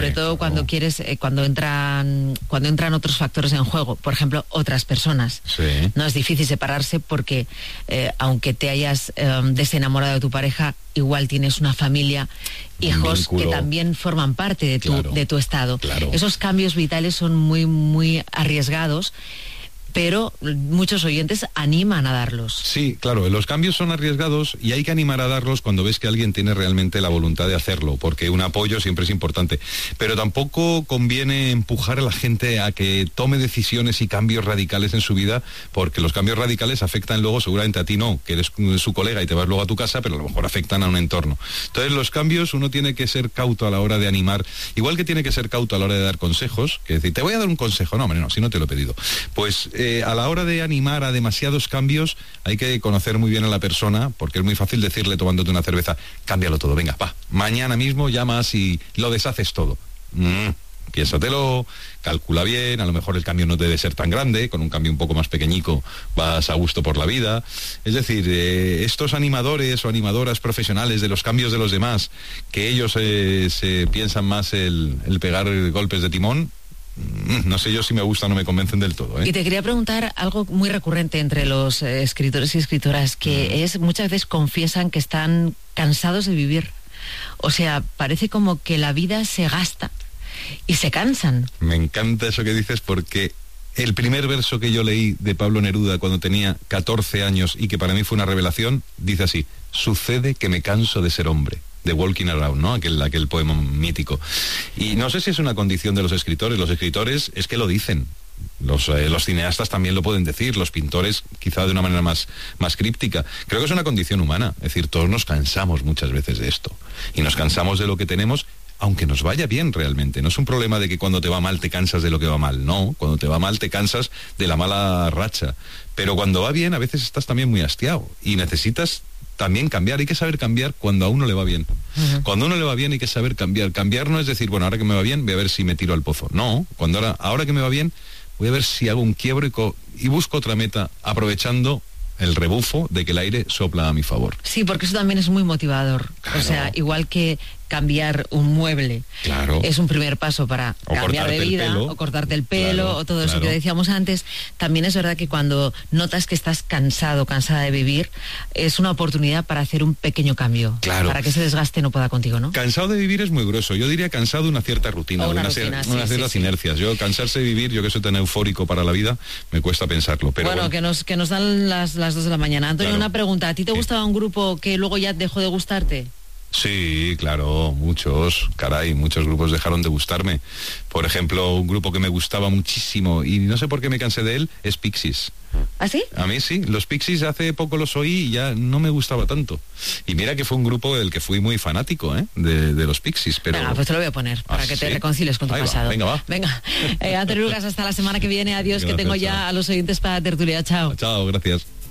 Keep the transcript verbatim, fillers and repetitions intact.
sobre todo claro. cuando quieres, eh, cuando entran, cuando entran otros factores en juego, por ejemplo, otras personas. Sí. No es difícil separarse porque eh, aunque te hayas eh, desenamorado de tu pareja, igual tienes una familia, hijos que también forman parte de tu, claro, de tu estado. Claro. Esos cambios vitales son muy, muy arriesgados, pero muchos oyentes animan a darlos. Sí, claro, los cambios son arriesgados y hay que animar a darlos cuando ves que alguien tiene realmente la voluntad de hacerlo, porque un apoyo siempre es importante. Pero tampoco conviene empujar a la gente a que tome decisiones y cambios radicales en su vida, porque los cambios radicales afectan luego, seguramente a ti no, que eres su colega y te vas luego a tu casa, pero a lo mejor afectan a un entorno. Entonces los cambios uno tiene que ser cauto a la hora de animar, igual que tiene que ser cauto a la hora de dar consejos, que decir, te voy a dar un consejo, no, hombre, no, si no te lo he pedido. Pues Eh, a la hora de animar a demasiados cambios hay que conocer muy bien a la persona, porque es muy fácil decirle tomándote una cerveza, cámbialo todo, venga, va, mañana mismo llamas y lo deshaces todo. Mm, piénsatelo, calcula bien, a lo mejor el cambio no debe ser tan grande, con un cambio un poco más pequeñico vas a gusto por la vida. Es decir, eh, estos animadores o animadoras profesionales de los cambios de los demás, que ellos eh, se piensan más el, el pegar golpes de timón, no sé yo si me gusta o no me convencen del todo, ¿eh? Y te quería preguntar algo muy recurrente entre los eh, escritores y escritoras, que mm. es, muchas veces confiesan que están cansados de vivir. O sea, parece como que la vida se gasta y se cansan. Me encanta eso que dices, porque el primer verso que yo leí de Pablo Neruda cuando tenía catorce años y que para mí fue una revelación, dice así: sucede que me canso de ser hombre. De Walking Around, ¿no? Aquel, aquel poema mítico. Y no sé si es una condición de los escritores. Los escritores es que lo dicen. Los, eh, los cineastas también lo pueden decir. Los pintores quizá de una manera más, más críptica. Creo que es una condición humana. Es decir, todos nos cansamos muchas veces de esto. Y nos cansamos de lo que tenemos, aunque nos vaya bien realmente. No es un problema de que cuando te va mal te cansas de lo que va mal. No, cuando te va mal te cansas de la mala racha. Pero cuando va bien a veces estás también muy hastiado. Y necesitas también cambiar, hay que saber cambiar cuando a uno le va bien. Uh-huh. Cuando a uno le va bien hay que saber cambiar. Cambiar no es decir, bueno, ahora que me va bien, voy a ver si me tiro al pozo. No, cuando ahora, ahora que me va bien, voy a ver si hago un quiebre y, co- y busco otra meta, aprovechando el rebufo de que el aire sopla a mi favor. Sí, porque eso también es muy motivador. Claro. O sea, igual que cambiar un mueble, claro, es un primer paso para o cambiar de vida, pelo, o cortarte el pelo, claro, o todo claro. eso que decíamos antes. También es verdad que cuando notas que estás cansado, cansada de vivir, es una oportunidad para hacer un pequeño cambio, claro, para que ese desgaste no pueda contigo, ¿no? Cansado de vivir es muy grueso. Yo diría cansado de una cierta rutina, una de una rutina, ser, sí, unas sí, ciertas sí. inercias. Yo cansarse de vivir, yo que soy tan eufórico para la vida, me cuesta pensarlo. Pero bueno, bueno, que nos que nos dan las, las dos de la mañana. Antonio, claro. Una pregunta. ¿A ti te sí. gustaba un grupo que luego ya dejó de gustarte? Sí, claro, muchos, caray, muchos grupos dejaron de gustarme. Por ejemplo, un grupo que me gustaba muchísimo y no sé por qué me cansé de él, es Pixies. ¿Ah, sí? A mí sí, los Pixies hace poco los oí y ya no me gustaba tanto. Y mira que fue un grupo del que fui muy fanático, ¿eh? De, de los Pixies, pero... Venga, pues te lo voy a poner, para ¿Ah, que sí? te reconcilies con tu Ahí va, pasado. venga, va. Venga, eh, Antonio Lucas, hasta la semana que viene. Adiós, Gracias, que tengo ya chao. a los oyentes para tertulia. Chao. Chao, gracias.